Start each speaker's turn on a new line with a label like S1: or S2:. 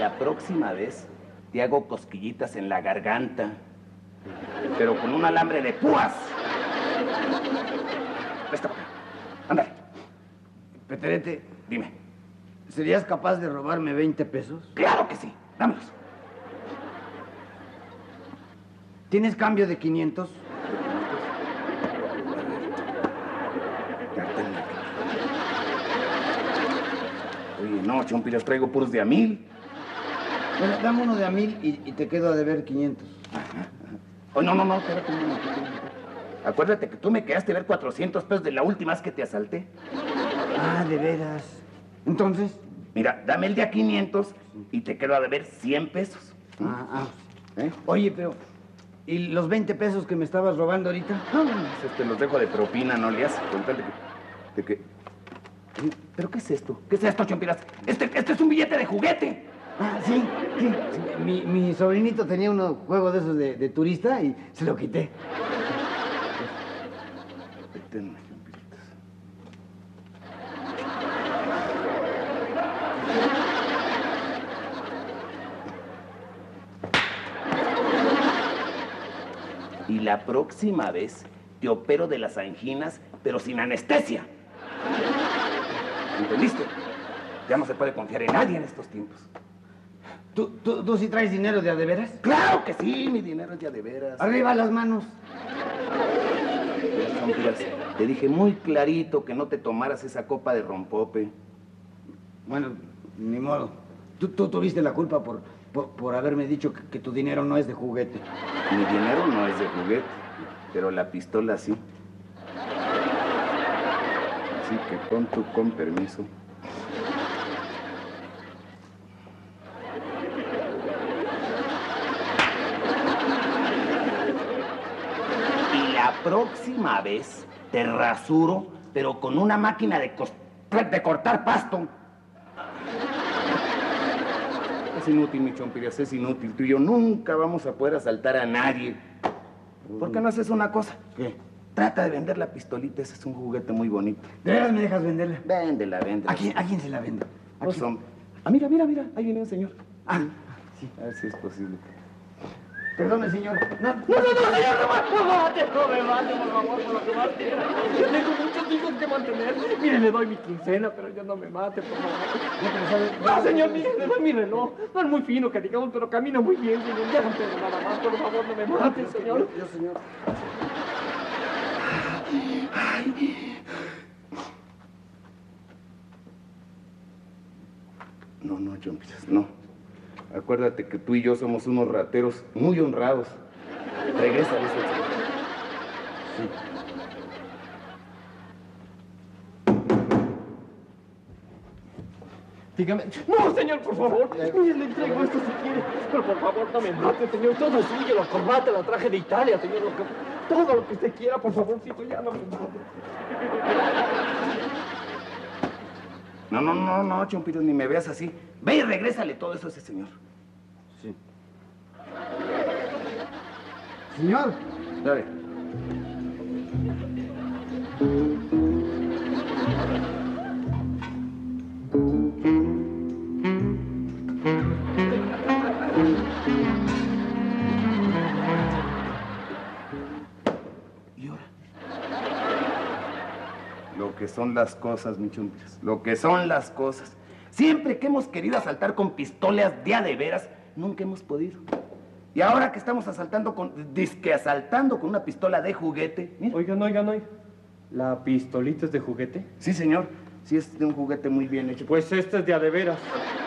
S1: la próxima vez te hago cosquillitas en la garganta, pero con un alambre de púas. Presta para acá. Ándale.
S2: Peterete,
S1: Dime.
S2: ¿serías capaz de robarme 20 pesos?
S1: ¡Claro que sí! Dámelos.
S2: ¿Tienes cambio de 500?
S1: Oye, no, Chompi, los traigo puros de a 1000.
S2: Bueno, dame uno de a 1000 y te quedo a deber 500.
S1: Oh, no, espérate un momentito. Acuérdate que tú me quedaste a ver 400 pesos de la última vez que te asalté.
S2: Ah, de veras. Entonces...
S1: Mira, dame el de a 500 y te quedo a deber 100 pesos.
S2: ¿Eh? Oye, pero... ¿y los 20 pesos que me estabas robando ahorita?
S1: No, te los dejo de propina, no le haces con tal de que... ¿Pero qué es esto? ¿Qué es esto, Chompiras? Este es un billete de juguete.
S2: Ah, sí. Mi sobrinito tenía un juego de esos de turista y se lo quité.
S1: Tenme, Chompiritas. Y la próxima vez te opero de las anginas, pero sin anestesia. ¿Entendiste? Ya no se puede confiar en nadie en estos tiempos.
S2: ¿Tú sí traes dinero de a de veras?
S1: ¡Claro que sí! Mi dinero es de a de veras.
S2: Arriba las manos.
S1: Chompiras, te dije muy clarito que no te tomaras esa copa de rompope.
S2: Bueno, ni modo. Tú tuviste la culpa por haberme dicho que tu dinero no es de juguete.
S1: Mi dinero no es de juguete, pero la pistola sí. Así que con permiso. Y la próxima vez te rasuro, pero con una máquina de cortar pasto. Es inútil, mi Chompiras, es inútil. Tú y yo nunca vamos a poder asaltar a nadie. ¿Por qué no haces una cosa?
S2: ¿Qué?
S1: Trata de vender la pistolita, ese es un juguete muy bonito.
S2: ¿De veras me dejas venderla?
S1: Véndela.
S2: ¿A quién se la vendo?
S1: Pues, mira, ahí viene un señor.
S2: Ah, sí.
S1: A ver si es posible.
S2: Perdone, señor.
S3: No, señor, no me mate, por favor, por lo que más quiera. Yo tengo muchos hijos que mantener. Mire, le doy mi quincena, pero yo no me mate, por favor. No, señor, mire, le doy mi reloj. No es muy fino, que digamos, pero camina muy bien, señor. Ya no tengo nada más, por favor, no me mate, señor.
S2: Yo, señor.
S1: No, Chompiras, no. Acuérdate que tú y yo somos unos rateros muy honrados. Regresa a eso. Sí.
S3: Dígame. No, señor, por favor. Mire, le entrego esto si quiere. Pero por favor, no me mate, señor. Todo es suyo, la corbata, la traje de Italia, señor. Todo lo que usted quiera, por favorcito, ya no me mate.
S1: No, Chompiras, ni me veas así. Ve y regrésale todo eso a ese señor.
S2: Sí. Señor.
S1: Dale. ¿Y ahora? Lo que son las cosas, mi Chompiras. Lo que son las cosas. Siempre que hemos querido asaltar con pistolas de a de veras, nunca hemos podido. Y ahora que estamos asaltando asaltando con una pistola de juguete. Mira.
S3: Oigan. ¿La pistolita es de juguete?
S1: Sí, señor. Sí, es de un juguete muy bien hecho.
S3: Pues esta es de a de veras.